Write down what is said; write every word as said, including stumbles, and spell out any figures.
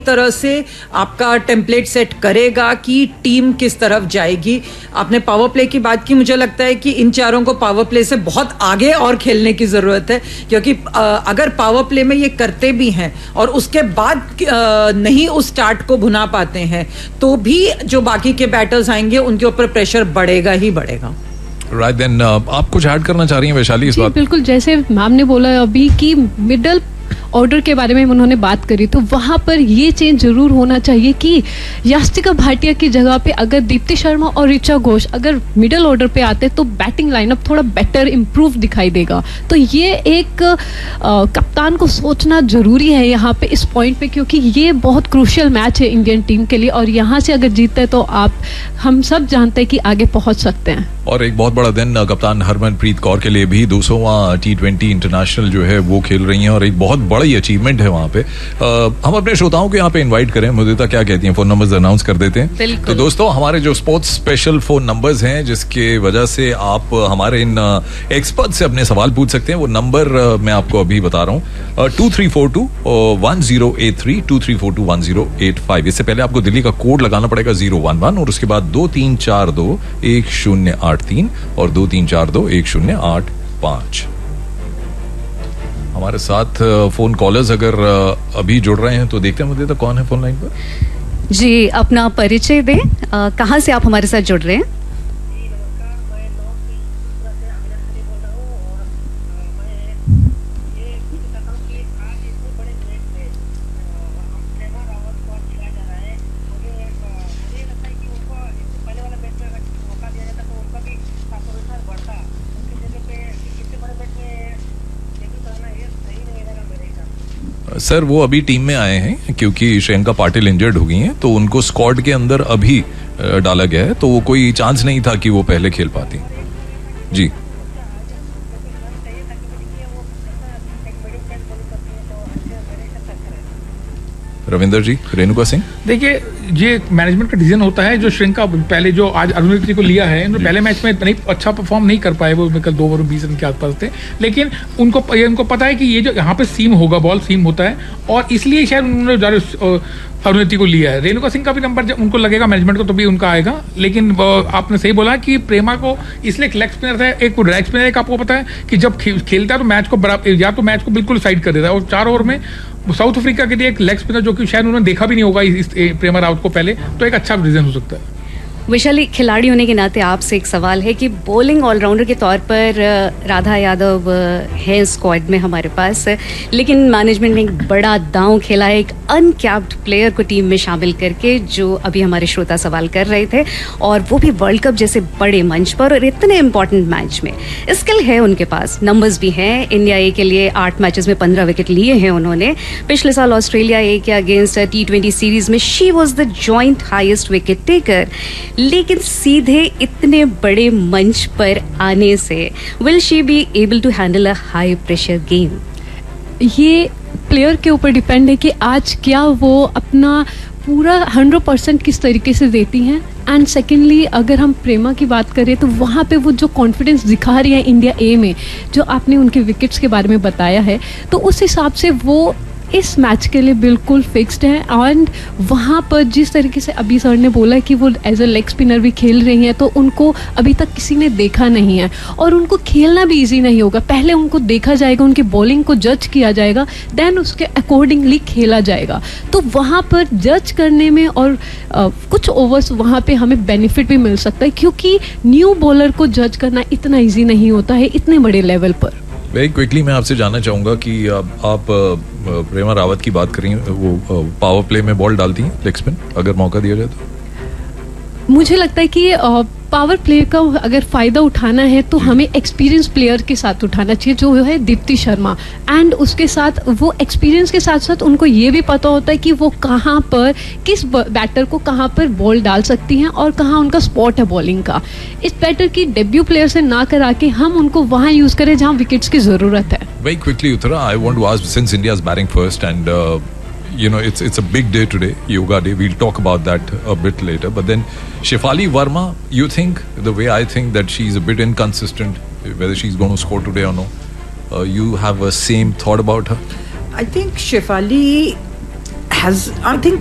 तरह से आपका टेम्पलेट सेट करेगा कि टीम किस तरफ जाएगी। आपने पावर प्ले की बात की, मुझे लगता है कि इन चारों को पावर प्ले से बहुत आगे और खेलने की जरूरत है, क्योंकि अगर पावर प्ले में ये करते भी हैं और उसके बाद नहीं उस स्टार्ट को भुना पाते हैं तो भी जो बाकी के बैटर्स आएंगे उनके ऊपर प्रेशर बढ़ेगा ही बढ़ेगा। राइट देन, आप कुछ ऐड करना चाह रही हैं वैशाली इस बात? बिल्कुल, जैसे मैम ने बोला अभी कि मिडल ऑर्डर के बारे में उन्होंने बात करी, तो वहां पर ये चेंज जरूर होना चाहिए कि यास्तिका भाटिया की जगह पे अगर दीप्ति शर्मा और ऋचा घोष अगर मिडिल ऑर्डर पे आते तो बैटिंग लाइनअप थोड़ा बेटर इंप्रूव दिखाई देगा। तो ये एक आ, कप्तान को सोचना जरूरी है यहाँ पे इस पॉइंट पे, क्योंकि ये बहुत क्रूशियल मैच है इंडियन टीम के लिए और यहाँ से अगर जीतते तो आप हम सब जानते हैं कि आगे पहुंच सकते हैं। और एक बहुत बड़ा दिन कप्तान हरमनप्रीत कौर के लिए भी दो सौवां टी ट्वेंटी इंटरनेशनल जो है वो खेल रही हैं और एक बहुत बड़ा ही अचीवमेंट है वहाँ पे। आ, हम अपने श्रोताओं को यहाँ पे इनवाइट करें। मुदिता क्या कहती हैं, फोन नंबर्स अनाउंस कर देते हैं। तो दोस्तों, हमारे जो स्पोर्ट्स स्पेशल फोन नंबर्स हैं जिसके वजह से आप हमारे इन एक्सपर्ट से अपने सवाल पूछ सकते हैं, वो नंबर मैं आपको अभी बता रहा हूँ, to three four to one zero eight three to three four to one zero eight five. इससे पहले आपको दिल्ली का कोड लगाना पड़ेगा जीरो वन वन और उसके बाद दो तीन चार दो एक शून्य आठ तीन और दो तीन चार दो एक शून्य आठ पांच। हमारे साथ फोन कॉलर्स अगर अभी जुड़ रहे हैं तो देखते हैं मुझे तो कौन है फोन लाइन पर। जी, अपना परिचय दें, कहाँ से आप हमारे साथ जुड़ रहे हैं? सर, वो अभी टीम में आए हैं क्योंकि श्रेयंका पाटिल इंजर्ड हो गई हैं, तो उनको स्क्वाड के अंदर अभी डाला गया है, तो वो कोई चांस नहीं था कि वो पहले खेल पाती। जी रविंदर जी, रेणुका सिंह, देखिए ये मैनेजमेंट का डिसीजन होता है। जो श्रेयंका पहले जो आज अरुणित को लिया है, उन्होंने पहले मैच में नहीं अच्छा परफॉर्म नहीं कर पाए, वो कल दो ओवर बीस रन के आसपास थे, लेकिन उनको उनको पता है कि ये जो यहाँ पे सीम होगा, बॉल सीम होता है और इसलिए शायद उन्होंने अरुणिति को लिया है। रेणुका सिंह का भी नंबर जब उनको लगेगा मैनेजमेंट को तो भी उनका आएगा, लेकिन आपने सही बोला कि प्रेमा को इसलिए एक लेग स्पिनर है, एक लेग स्पिनर है, आपको पता है कि जब खेलता है तो मैच को बराबर या तो मैच को बिल्कुल साइड कर देता है और चार ओवर में साउथ अफ्रीका के लिए एक लेग स्पिनर जो कि शायद उन्होंने देखा भी नहीं होगा इस प्रेमा रावत को पहले, तो एक अच्छा रीजन हो सकता है। वैशाली, खिलाड़ी होने के नाते आपसे एक सवाल है कि बॉलिंग ऑलराउंडर के तौर पर राधा यादव है स्क्वाड में हमारे पास, लेकिन मैनेजमेंट ने एक बड़ा दांव खेला है एक अनकैप्ड प्लेयर को टीम में शामिल करके, जो अभी हमारे श्रोता सवाल कर रहे थे, और वो भी वर्ल्ड कप जैसे बड़े मंच पर और इतने इंपॉर्टेंट मैच में। स्किल है उनके पास, नंबर्स भी हैं। इंडिया ए के लिए आठ मैचेस में पंद्रह विकेट लिए हैं उन्होंने। पिछले साल ऑस्ट्रेलिया ए के अगेंस्ट टी ट्वेंटी सीरीज में she was the joint highest wicket taker, लेकिन सीधे इतने बड़े मंच पर आने से will she be able to handle a high pressure game? ये प्लेयर के ऊपर डिपेंड है कि आज क्या वो अपना पूरा हंड्रेड परसेंट किस तरीके से देती हैं। एंड सेकेंडली, अगर हम प्रेमा की बात करें तो वहाँ पे वो जो कॉन्फिडेंस दिखा रही है इंडिया ए में, जो आपने उनके विकेट्स के बारे में बताया है, तो उस हिसाब से वो इस मैच के लिए बिल्कुल फिक्स्ड है। एंड वहाँ पर जिस तरीके से अभी सर ने बोला कि वो एज अ लेग स्पिनर भी खेल रही हैं, तो उनको अभी तक किसी ने देखा नहीं है और उनको खेलना भी इजी नहीं होगा। पहले उनको देखा जाएगा, उनकी बॉलिंग को जज किया जाएगा, देन उसके अकॉर्डिंगली खेला जाएगा। तो वहाँ पर जज करने में और आ, कुछ ओवर्स वहाँ पे हमें बेनिफिट भी मिल सकता है, क्योंकि न्यू बॉलर को जज करना इतना ईजी नहीं होता है इतने बड़े लेवल पर। वेरी क्विकली मैं आपसे जानना चाहूंगा कि आप, आप प्रेमा रावत की बात करें, वो पावर प्ले में बॉल डालती हैं लेग स्पिन अगर मौका दिया जाए तो? मुझे लगता है कि पावर प्ले का अगर फ़ायदा उठाना है तो हमें एक्सपीरियंस प्लेयर के साथ उठाना चाहिए, जो है दीप्ति शर्मा। एंड उसके साथ वो एक्सपीरियंस के साथ साथ उनको ये भी पता होता है कि वो कहाँ पर किस बैटर को कहाँ पर बॉल डाल सकती हैं और कहाँ उनका स्पॉट है बॉलिंग का। इस बैटर की डेब्यू प्लेयर से ना करा के हम उनको वहाँ यूज़ करें जहाँ विकेट्स की ज़रूरत है। Very quickly Uttara, I want to ask, since India is batting first and you know it's it's a big day today, yoga day, we'll talk about that a bit later, but then Shefali Verma, you think the way I think that she's a bit inconsistent whether she's going to score today or no, uh, you have a same thought about her? I think Shefali has, I think